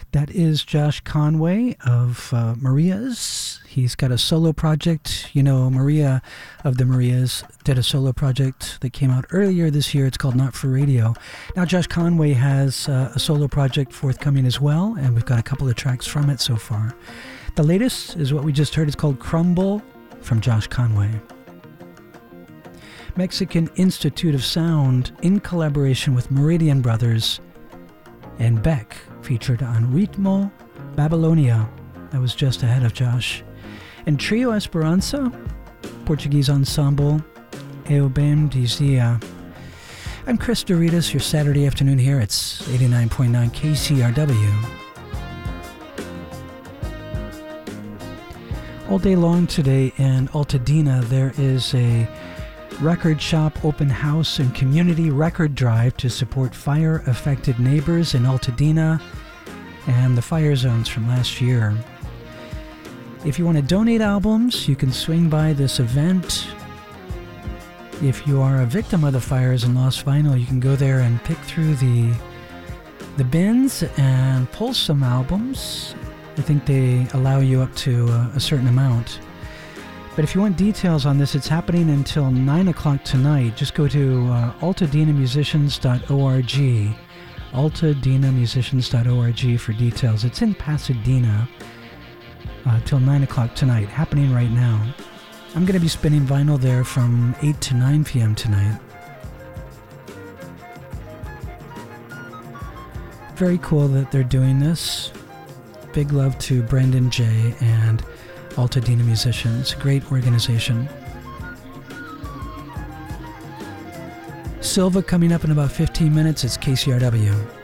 That is Josh Conway of Marias. He's got a solo project. You know, Maria of the Marias did a solo project that came out earlier this year. It's called Not For Radio. Now Josh Conway has a solo project forthcoming as well, and we've got a couple of tracks from it so far. The latest is what we just heard. It's called Crumble from Josh Conway. Mexican Institute of Sound in collaboration with Meridian Brothers and Beck, featured on Ritmo Babylonia. That was just ahead of Josh. And Trio Esperança, Portuguese ensemble, Eu Bem Dizia. I'm Chris Doritas, your Saturday afternoon here. It's 89.9 KCRW. All day long today in Altadena, there is a record shop, open house, and community record drive to support fire-affected neighbors in Altadena and the fire zones from last year. If you want to donate albums, you can swing by this event. If you are a victim of the fires and lost vinyl, you can go there and pick through the bins and pull some albums. I think they allow you up to a certain amount. But if you want details on this, it's happening until 9 o'clock tonight. Just go to altadenamusicians.org, altadenamusicians.org for details. It's in Pasadena till 9 o'clock tonight, happening right now. I'm going to be spinning vinyl there from 8 to 9 p.m. tonight. Very cool that they're doing this. Big love to Brendan J. and Altadena Musicians, great organization. Silva coming up in about 15 minutes. It's KCRW.